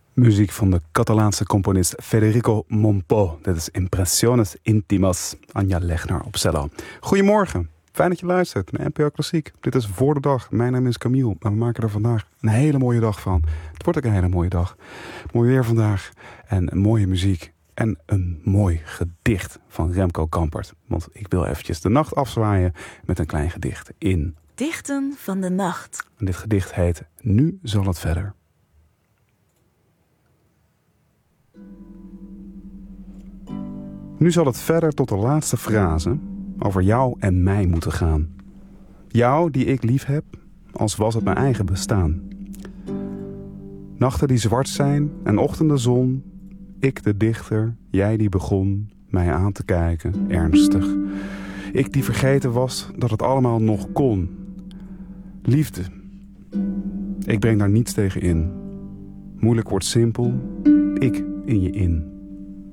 Muziek van de Catalaanse componist Federico Mompò. Dit is Impressiones Intimas. Anja Legner op cello. Goedemorgen. Fijn dat je luistert naar NPO Klassiek. Dit is Voor de Dag. Mijn naam is Camille. En we maken er vandaag een hele mooie dag van. Het wordt ook een hele mooie dag. Mooi weer vandaag. En mooie muziek. En een mooi gedicht van Remco Kampert. Want ik wil eventjes de nacht afzwaaien met een klein gedicht in Dichten van de Nacht. En dit gedicht heet Nu zal het verder. Nu zal het verder tot de laatste frase over jou en mij moeten gaan. Jou die ik lief heb, als was het mijn eigen bestaan. Nachten die zwart zijn en ochtenden zon. Ik de dichter, jij die begon mij aan te kijken, ernstig. Ik die vergeten was dat het allemaal nog kon. Liefde, ik breng daar niets tegen in. Moeilijk wordt simpel, ik in je in.